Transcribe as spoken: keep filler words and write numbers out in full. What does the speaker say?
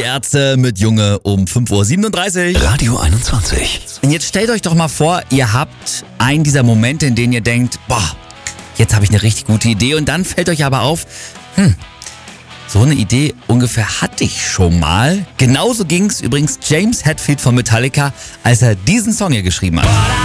Die Ärzte mit Junge um fünf Uhr siebenunddreißig. Radio einundzwanzig. Und jetzt stellt euch doch mal vor, ihr habt einen dieser Momente, in denen ihr denkt, boah, jetzt habe ich eine richtig gute Idee. Und dann fällt euch aber auf, hm, so eine Idee ungefähr hatte ich schon mal. Genauso ging es übrigens James Hetfield von Metallica, als er diesen Song hier geschrieben hat.